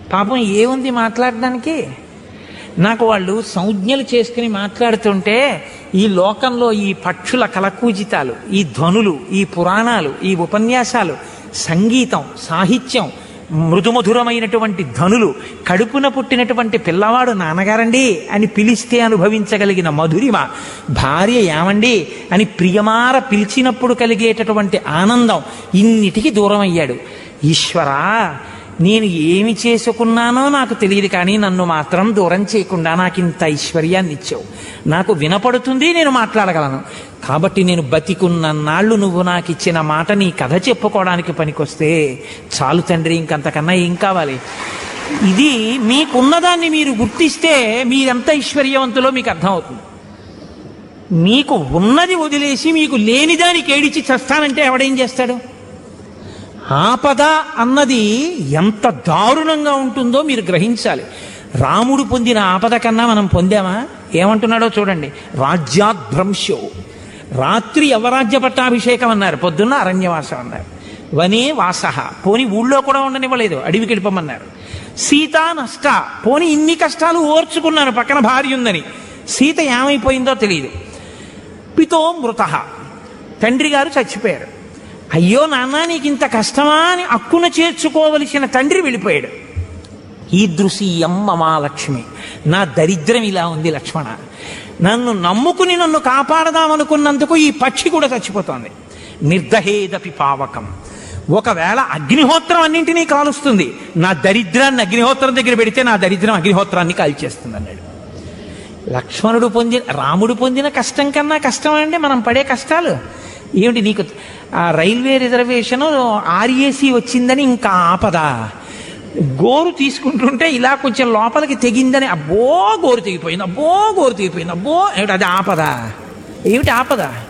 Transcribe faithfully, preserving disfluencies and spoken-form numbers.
పాపం ఏముంది మాట్లాడడానికి? నాకు వాళ్ళు సంజ్ఞలు చేసుకుని మాట్లాడుతుంటే ఈ లోకంలో ఈ పక్షుల కలకూజితాలు, ఈ ధ్వనులు, ఈ పురాణాలు, ఈ ఉపన్యాసాలు, సంగీతం, సాహిత్యం, మృదుమధురమైనటువంటి ధనులు, కడుపున పుట్టినటువంటి పిల్లవాడు నాన్నగారండి అని పిలిస్తే అనుభవించగలిగిన మధురిమ, భార్య ఏమండి అని ప్రియమార పిలిచినప్పుడు కలిగేటటువంటి ఆనందం, ఇన్నిటికీ దూరం అయ్యాడు. ఈశ్వరా, నేను ఏమి చేసుకున్నానో నాకు తెలియదు, కానీ నన్ను మాత్రం దూరం చేయకుండా నాకు ఇంత ఐశ్వర్యాన్ని ఇచ్చావు. నాకు వినపడుతుంది, నేను మాట్లాడగలను. కాబట్టి నేను బతికున్నన్నాళ్ళు నువ్వు నాకు ఇచ్చిన మాట నీ కథ చెప్పుకోవడానికి పనికొస్తే చాలు తండ్రి, ఇంకంతకన్నా ఏం కావాలి? ఇది మీకున్నదాన్ని మీరు గుర్తిస్తే మీరెంత ఐశ్వర్యవంతులో మీకు అర్థమవుతుంది. మీకు ఉన్నది వదిలేసి మీకు లేనిదానికి ఏడిచి చస్తానంటే ఎవడేం చేస్తాడు? ఆపద అన్నది ఎంత దారుణంగా ఉంటుందో మీరు గ్రహించాలి. రాముడు పొందిన ఆపద కన్నా మనం పొందామా? ఏమంటున్నాడో చూడండి. రాజ్యాద్భ్రంశో, రాత్రి యవరాజ్య పట్టాభిషేకం అన్నారు, పొద్దున్న అరణ్యవాసం అన్నారు. వనే వాసహ, పోని ఊళ్ళో కూడా ఉండనివ్వలేదు, అడవికి వెళ్ళిపోమన్నారు. సీతా నష్ట, పోని ఇన్ని కష్టాలు ఓర్చుకున్నాను, పక్కన భార్య ఉందని. సీత ఏమైపోయిందో తెలియదు. పితో మృత, తండ్రి గారు చచ్చిపోయారు. అయ్యో నాన్న నీకు ఇంత కష్టమా అని అక్కున చేర్చుకోవలసిన తండ్రి వెళ్ళిపోయాడు. ఈదృశీయం మమాలక్ష్మి, నా దరిద్రం ఇలా ఉంది లక్ష్మణ. నన్ను నమ్ముకుని నన్ను కాపాడదామనుకున్నందుకు ఈ పక్షి కూడా చచ్చిపోతోంది. నిర్దహేదపి పావకం, ఒకవేళ అగ్నిహోత్రం అన్నింటినీ కాలుస్తుంది, నా దరిద్రాన్ని అగ్నిహోత్రం దగ్గర పెడితే నా దరిద్రం అగ్నిహోత్రాన్ని కాల్చేస్తుంది అన్నాడు. లక్ష్మణుడు పొందిన రాముడు పొందిన కష్టం కన్నా కష్టం అండి మనం పడే కష్టాలు. ఏమిటి నీకు ఆ రైల్వే రిజర్వేషన్ ఆర్ఏసీ వచ్చిందని ఇంకా ఆపద, గోరు తీసుకుంటుంటే ఇలా కొంచెం లోపలికి తెగిందని అబ్బో గోరు తెగిపోయింది, అబ్బో గోరు తెగిపోయింది, అబ్బో ఏమిటి అది ఆపద? ఏమిటి ఆపద?